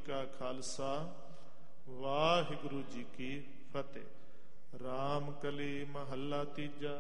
ਕਾ ਖਾਲਸਾ, ਵਾਹਿਗੁਰੂ ਜੀ ਕੀ ਫਤਿਹ। ਰਾਮ ਕਲੀ ਮਹੱਲਾ ਤੀਜਾ।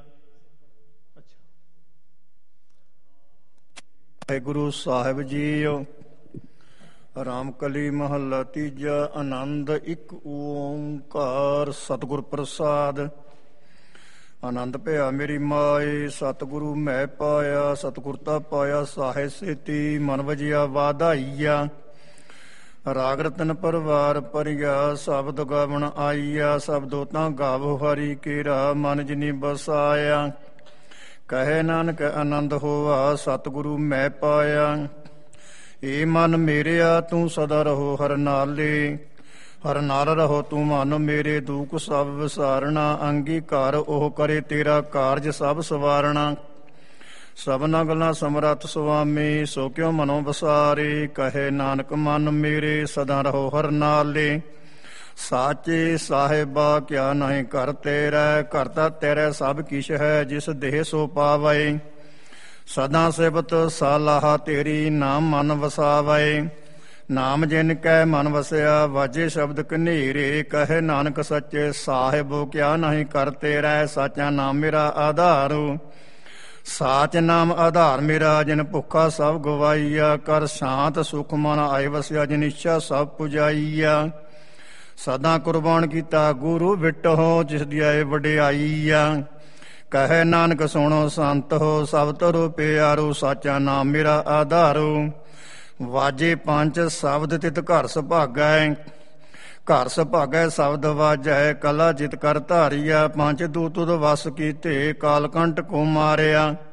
ਵਾਹਿਗੁਰੂ ਸਾਹਿਬ ਜੀਓ। ਰਾਮ ਕਲੀ ਮਹੱਲਾ ਤੀਜਾ। ਆਨੰਦ ਇੱਕ ਓਂਕਾਰ ਸਤਿਗੁਰ ਪ੍ਰਸਾਦ। ਆਨੰਦ ਭਇਆ ਮੇਰੀ ਮਾਏ, ਸਤਿਗੁਰੂ ਮੈਂ ਪਾਇਆ। ਸਤਿਗੁਰ ਤਾਂ ਪਾਇਆ ਸਾਹਿ ਸੇਤੀ, ਮਨ ਵਜਿਆ ਵਾਧਾਈਆ। ਰਾਗ ਰਤਨ ਪਰਵਾਰ ਭਰਿਆ, ਸ਼ਬਦ ਗਾਵਣ ਆਈਆ। ਸ਼ਬਦੋ ਤਾਂ ਗਾਵੋ ਹਰੀ ਕੇਰਾ, ਮਨ ਜਿਨੀ ਬਸਾਇਆ। ਕਹੇ ਨਾਨਕ ਆਨੰਦ ਹੋਆ, ਸਤਿਗੁਰੂ ਮੈਂ ਪਾਇਆ। ਏ ਮਨ ਮੇਰਿਆ ਤੂੰ ਸਦਾ ਰਹੋ ਹਰ ਨਾਲੇ, ਹਰ ਨਾਲ ਰਹੋ ਤੂੰ ਮਨ ਮੇਰੇ। ਦੁਖ ਸਭ ਵਿਸਾਰਣਾ, ਅੰਗੀਕਾਰ ਉਹ ਕਰੇ ਤੇਰਾ ਕਾਰਜ ਸਭ ਸਵਾਰਣਾ। ਸਭਨਾ ਗੱਲਾਂ ਸਮਰੱਥ ਸੁਆਮੀ, ਸੋ ਕਿਉ ਮਨੋ ਵਸਾਰੇ। ਕਹੇ ਨਾਨਕ ਮਨ ਮੇਰੇ ਸਦਾ ਰਹੋ ਹਰ ਨਾਲੇ। ਸਾਚੇ ਸਾਹਿਬਾ ਕਿਆ ਨਹੀਂ ਘਰ ਤੇਰਾ, ਘਰ ਤਾਂ ਤੇਰਾ ਸਭ ਕਿਛ ਹੈ, ਜਿਸ ਦੇਹ ਸੋ ਪਾਵੈ। ਸਦਾ ਸਿਫਤ ਸਲਾਹ ਤੇਰੀ, ਨਾਮ ਮਨ ਵਸਾਵੈ। ਨਾਮ ਜਿਨ ਕੈ ਮਨ ਵਸਿਆ, ਵਾਜੇ ਸ਼ਬਦ ਕਨੇਰੇ। ਕਹੇ ਨਾਨਕ ਸੱਚੇ ਸਾਹਿਬ ਕਿਆ ਨਹੀਂ ਘਰ ਤੇਰਾ, ਸਾਚਾ ਨਾਮ ਮੇਰਾ ਆਧਾਰੋ। ਸਾਚ ਨਾਮ ਆਧਾਰ ਮੇਰਾ, ਜਿਨ ਭੁੱਖਾ ਸਭ ਗਵਾਈਆ। ਕਰ ਸ਼ਾਂਤ ਸੁਖ ਮਨ ਆਏ ਵਸਿਆ, ਜਿਨ ਇੱਛਾ ਸਭ ਪੁਜਾਈਆ। ਸਦਾ ਕੁਰਬਾਨ ਕੀਤਾ ਗੁਰੂ ਬਿਟਹੁ, ਜਿਸ ਦੀ ਆਏ ਵਡਿਆਈਆ। ਕਹੇ ਨਾਨਕ ਸੁਣੋ ਸੰਤ ਹੋ, ਸਭ ਤਰੋ ਪਿਆਰੋ। ਸਾਚਾ ਨਾਮ ਮੇਰਾ ਆਧਾਰੋ। ਵਾਜੇ ਪੰਜ ਸ਼ਬਦ ਤਿਤ ਘਰ ਸੁਭਾਗੈ, ਘਰ ਸੁਭਾਗੈ ਸ਼ਬਦ ਵਾਜੈ। ਕਲਾ ਜਿਤ ਕਰ ਧਾਰੀਆ, ਪੰਜ ਦੂਤ ਤੁਧ ਵਸ ਕੀਤੇ, ਕਾਲ ਕੰਟ ਕੋ ਮਾਰਿਆ।